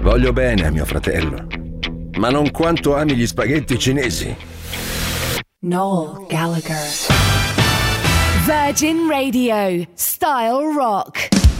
Voglio bene a mio fratello, ma non quanto ami gli spaghetti cinesi. Noel Gallagher. Virgin Radio, Style Rock.